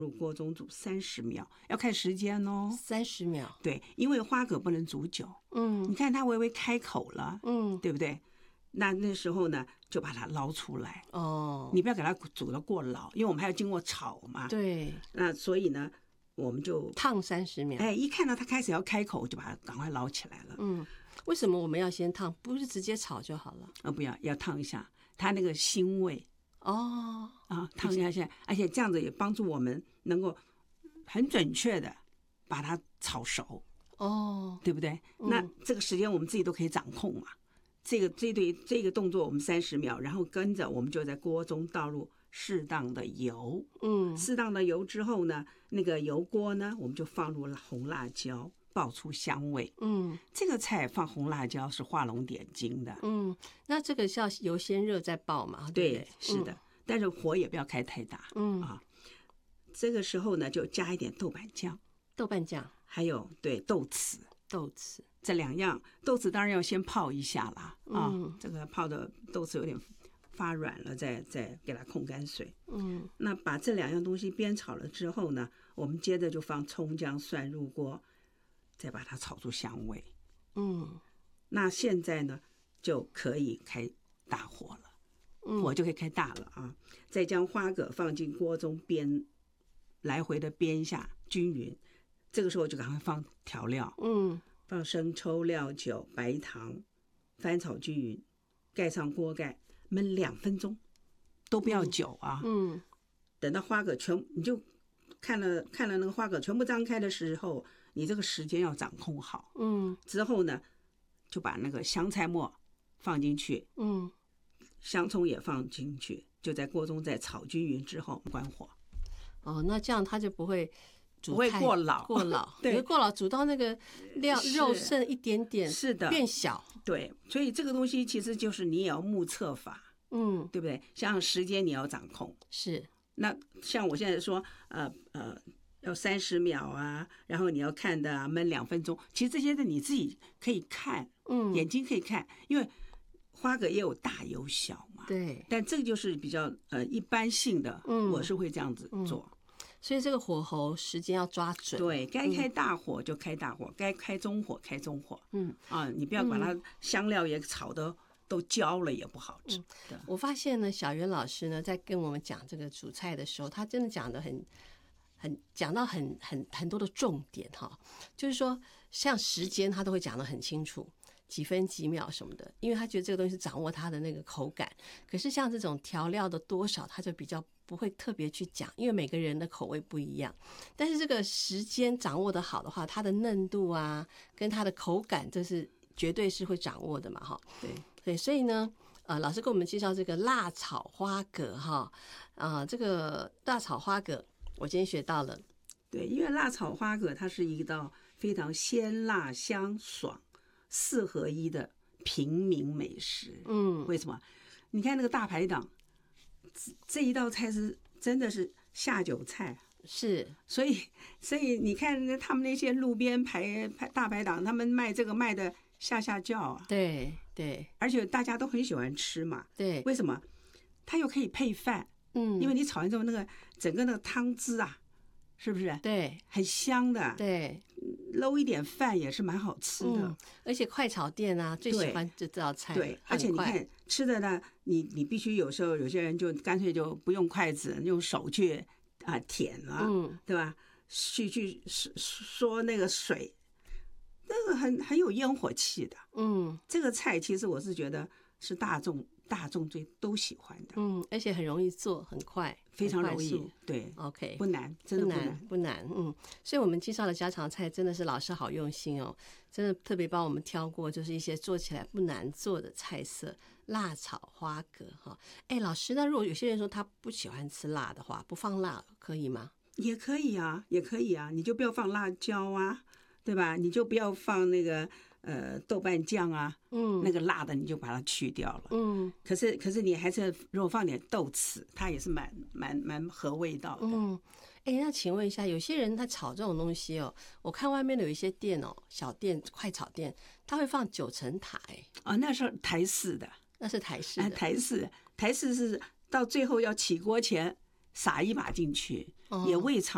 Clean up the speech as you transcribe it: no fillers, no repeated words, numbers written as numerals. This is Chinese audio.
入锅中煮30秒，要看时间哦。 30秒， 对，因为花蛤不能煮久。你看它微微开口了，对不对？那时候呢，就把它捞出来。你不要给它煮得过老，因为我们还要经过炒嘛。 对。 那所以呢，我们就烫30秒。 一看到它开始要开口，就把它赶快捞起来了。 为什么我们要先烫？不是直接炒就好了？ 不要烫一下，它那个腥味。烫一下，而且这样子也帮助我们能够很准确的把它炒熟。对不对？那这个时间我们自己都可以掌控嘛。这个动作我们30秒，然后跟着我们就在锅中倒入适当的油。适当的油之后呢，那个油锅呢，我们就放入了红辣椒，爆出香味。这个菜放红辣椒是画龙点睛的。 那这个是要油先热再爆嘛？ 对，是的，但是火也不要开太大。这个时候呢，就加一点豆瓣酱，还有豆豉，这2样。豆豉当然要先泡一下啦。这个泡的豆豉有点发软了，再给它控干水。那把这2样东西煸炒了之后呢，我们接着就放葱姜蒜入锅，再把它炒出香味。那现在呢就可以开大火了，火就可以开大了啊。再将花蛤放进锅中煸，来回的煸一下均匀。这个时候就赶快放调料，放生抽、料酒、白糖，翻炒均匀，盖上锅盖，焖2分钟，都不要久啊。等到花蛤你就看了那个花蛤全部张开的时候，你这个时间要掌控好。之后呢，就把那个香菜末放进去，香葱也放进去，就在锅中再炒均匀之后关火。 那这样它就不会过老。 对，过老煮到那个肉剩一点点， 是的， 变小。对， 所以这个东西其实就是你也要目测法，对不对？像时间你要掌控。 是。 那像我现在说，要30秒啊，然后你要看的焖2分钟，其实这些的你自己可以看，眼睛可以看，因为花蛤也有大有小嘛。 对。 但这个就是比较一般性的，我是会这样子做。 所以这个火候时间要抓准。 对，该开大火就开大火，该开中火开中火。你不要把它香料也炒得都焦了，也不好吃。 我发现呢，小袁老师呢在跟我们讲这个煮菜的时候，他真的讲得讲到很多的重点哈，就是说像时间他都会讲得很清楚，几分几秒什么的，因为他觉得这个东西是掌握他的那个口感。可是像这种调料的多少，他就比较不会特别去讲，因为每个人的口味不一样。但是这个时间掌握的好的话，它的嫩度啊，跟它的口感，这是绝对是会掌握的嘛，哈。对，所以呢，老师给我们介绍这个辣炒花蛤哈，这个辣炒花蛤，我今天学到了。 对，因为辣炒花蛤它是一道非常鲜辣香爽4合1的平民美食。为什么？你看那个大排档，这一道菜是真的是下酒菜。 是， 所以你看他们那些路边大排档，他们卖这个卖的下叫啊。 对， 而且大家都很喜欢吃嘛。 对， 为什么？它又可以配饭。因为你炒完之后，那个整个那个汤汁啊，是不是？ 对， 很香的。 对， 搂一点饭也是蛮好吃的。 而且快炒店啊，最喜欢这道菜。 对，而且你看吃的呢，你必须有时候有些人就干脆就不用筷子，用手去舔了，对吧？去说那个水，那个很有烟火气的。这个菜其实我是觉得是大众都喜欢的。 而且很容易做，很快， 非常容易。对 ，OK， 不难，真的不难。所以我们介绍的家常菜真的是老师好用心哦，真的特别帮我们挑过，就是一些做起来不难做的菜色，辣炒花蛤哈。老师，那如果有些人说他不喜欢吃辣的话，不放辣可以吗？ 也可以啊，你就不要放辣椒啊，对吧？你就不要放那个豆瓣酱啊，那个辣的你就把它去掉了。可是你还是如果放点豆豉，它也是蛮合味道的。 那请问一下，有些人他炒这种东西哦，我看外面的有一些店哦，小店快炒店，他会放9层塔。 那是台式的。 那是台式的。 台式是到最后要起锅前撒一把进去，也未尝